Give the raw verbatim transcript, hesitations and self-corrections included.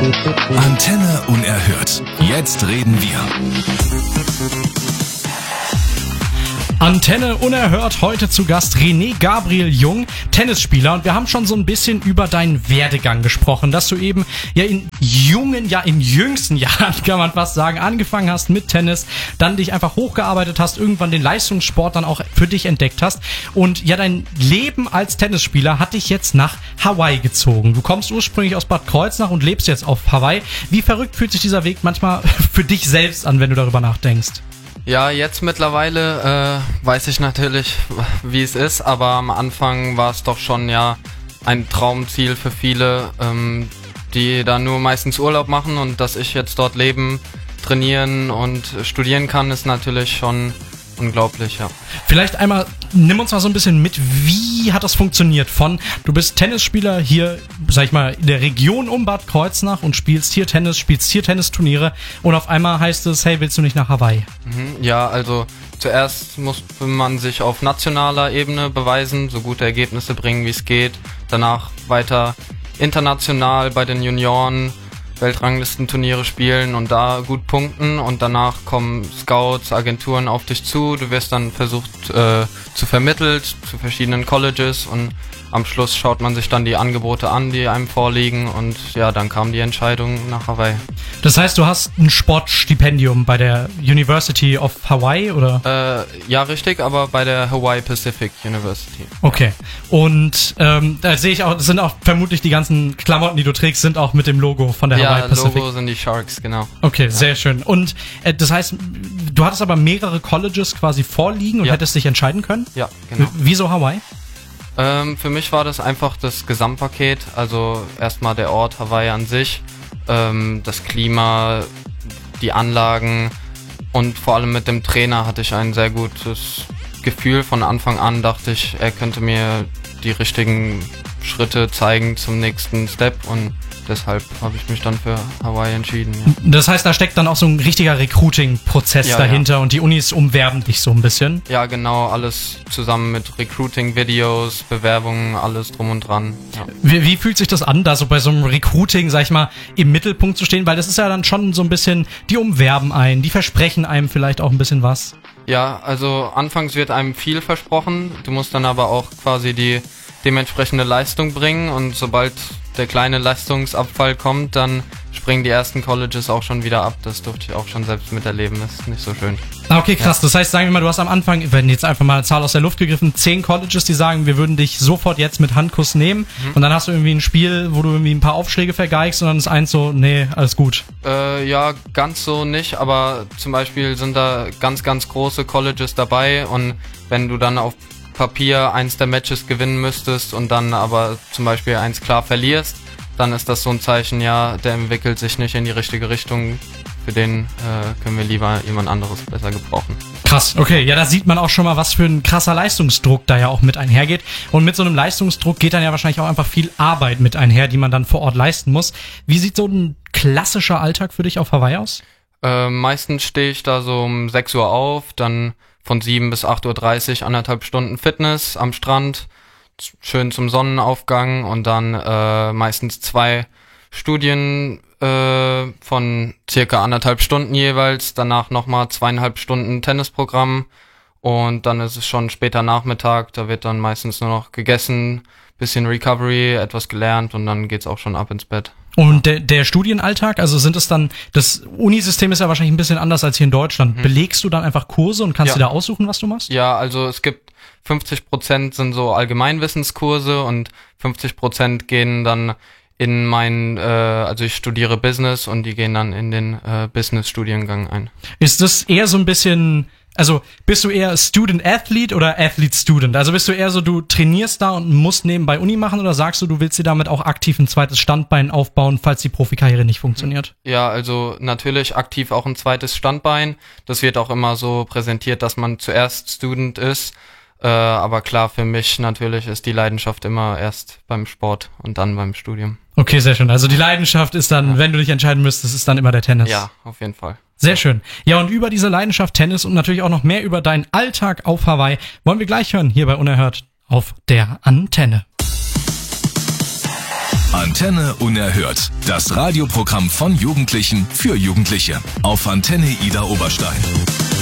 Antenne unerhört. Jetzt reden wir. Antenne unerhört, heute zu Gast René Gabriel Jung, Tennisspieler, und wir haben schon so ein bisschen über deinen Werdegang gesprochen, dass du eben ja in jungen, ja in jüngsten Jahren, kann man fast sagen, angefangen hast mit Tennis, dann dich einfach hochgearbeitet hast, irgendwann den Leistungssport dann auch für dich entdeckt hast und ja dein Leben als Tennisspieler hat dich jetzt nach Hawaii gezogen. Du kommst ursprünglich aus Bad Kreuznach und lebst jetzt auf Hawaii. Wie verrückt fühlt sich dieser Weg manchmal für dich selbst an, wenn du darüber nachdenkst? Ja, jetzt mittlerweile äh, weiß ich natürlich, wie es ist, aber am Anfang war es doch schon ja ein Traumziel für viele, ähm, die da nur meistens Urlaub machen, und dass ich jetzt dort leben, trainieren und studieren kann, ist natürlich schon unglaublich, ja. Vielleicht einmal, nimm uns mal so ein bisschen mit, wie hat das funktioniert? Von, du bist Tennisspieler hier, sag ich mal, in der Region um Bad Kreuznach und spielst hier Tennis, spielst hier Tennisturniere, und auf einmal heißt es, hey, willst du nicht nach Hawaii? Mhm, ja, also zuerst musste man sich auf nationaler Ebene beweisen, so gute Ergebnisse bringen, wie es geht. Danach weiter international bei den Junioren Weltranglistenturniere spielen und da gut punkten, und danach kommen Scouts, Agenturen auf dich zu, du wirst dann versucht äh, zu vermittelt zu verschiedenen Colleges, und am Schluss schaut man sich dann die Angebote an, die einem vorliegen, und ja, dann kam die Entscheidung nach Hawaii. Das heißt, du hast ein Sportstipendium bei der University of Hawaii, oder? Äh, ja, richtig, aber bei der Hawaii Pacific University. Okay. Und ähm, da sehe ich auch, das sind auch vermutlich die ganzen Klamotten, die du trägst, sind auch mit dem Logo von der ja, Hawaii Pacific. Ja, Logo sind die Sharks, genau. Okay, ja. Sehr schön. Und äh, das heißt, du hattest aber mehrere Colleges quasi vorliegen und ja. hättest dich entscheiden können? Ja, genau. W- Wieso Hawaii? Ähm, für mich war das einfach das Gesamtpaket, also erstmal der Ort Hawaii an sich, ähm, das Klima, die Anlagen, und vor allem mit dem Trainer hatte ich ein sehr gutes Gefühl. Von Anfang an dachte ich, er könnte mir die richtigen Schritte zeigen zum nächsten Step, und deshalb habe ich mich dann für Hawaii entschieden. Ja. Das heißt, da steckt dann auch so ein richtiger Recruiting-Prozess ja, dahinter, ja. Und die Unis umwerben dich so ein bisschen? Ja, genau, alles zusammen mit Recruiting-Videos, Bewerbungen, alles drum und dran. Ja. Wie, wie fühlt sich das an, da so bei so einem Recruiting, sag ich mal, im Mittelpunkt zu stehen? Weil das ist ja dann schon so ein bisschen, die umwerben einen, die versprechen einem vielleicht auch ein bisschen was. Ja, also anfangs wird einem viel versprochen, du musst dann aber auch quasi die dementsprechende Leistung bringen, und sobald der kleine Leistungsabfall kommt, dann springen die ersten Colleges auch schon wieder ab. Das durfte ich auch schon selbst miterleben, das ist nicht so schön. Okay, krass. Ja. Das heißt, sagen wir mal, du hast am Anfang, wenn jetzt einfach mal eine Zahl aus der Luft gegriffen, zehn Colleges, die sagen, wir würden dich sofort jetzt mit Handkuss nehmen, mhm. und dann hast du irgendwie ein Spiel, wo du irgendwie ein paar Aufschläge vergeigst, und dann ist eins so, nee, alles gut. Äh, ja, ganz so nicht, aber zum Beispiel sind da ganz, ganz große Colleges dabei, und wenn du dann auf Papier eins der Matches gewinnen müsstest und dann aber zum Beispiel eins klar verlierst, dann ist das so ein Zeichen, ja, der entwickelt sich nicht in die richtige Richtung, für den äh, können wir lieber jemand anderes besser gebrauchen. Krass, okay, ja, da sieht man auch schon mal, was für ein krasser Leistungsdruck da ja auch mit einhergeht, und mit so einem Leistungsdruck geht dann ja wahrscheinlich auch einfach viel Arbeit mit einher, die man dann vor Ort leisten muss. Wie sieht so ein klassischer Alltag für dich auf Hawaii aus? Äh, meistens stehe ich da so um sechs Uhr auf, dann von sieben bis acht Uhr dreißig anderthalb Stunden Fitness am Strand, schön zum Sonnenaufgang, und dann äh, meistens zwei Studien äh, von circa anderthalb Stunden jeweils, danach nochmal zweieinhalb Stunden Tennisprogramm, und dann ist es schon später Nachmittag, da wird dann meistens nur noch gegessen, bisschen Recovery, etwas gelernt, und dann geht's auch schon ab ins Bett. Und der, der Studienalltag, also sind es dann, das Unisystem ist ja wahrscheinlich ein bisschen anders als hier in Deutschland. Mhm. Belegst du dann einfach Kurse und kannst ja. dir da aussuchen, was du machst? Ja, also es gibt fünfzig Prozent sind so Allgemeinwissenskurse, und fünfzig Prozent gehen dann in mein, äh, also ich studiere Business, und die gehen dann in den äh, Business-Studiengang ein. Ist das eher so ein bisschen, also bist du eher Student-Athlete oder Athlete-Student? Also bist du eher so, du trainierst da und musst nebenbei Uni machen, oder sagst du, du willst dir damit auch aktiv ein zweites Standbein aufbauen, falls die Profikarriere nicht funktioniert? Ja, also natürlich aktiv auch ein zweites Standbein. Das wird auch immer so präsentiert, dass man zuerst Student ist. Äh, aber klar, für mich natürlich ist die Leidenschaft immer erst beim Sport und dann beim Studium. Okay, sehr schön. Also die Leidenschaft ist dann, ja. wenn du dich entscheiden müsstest, ist dann immer der Tennis. Ja, auf jeden Fall. Sehr schön. Ja, und über diese Leidenschaft Tennis und natürlich auch noch mehr über deinen Alltag auf Hawaii wollen wir gleich hören, hier bei Unerhört auf der Antenne. Antenne Unerhört. Das Radioprogramm von Jugendlichen für Jugendliche. Auf Antenne Ida Oberstein.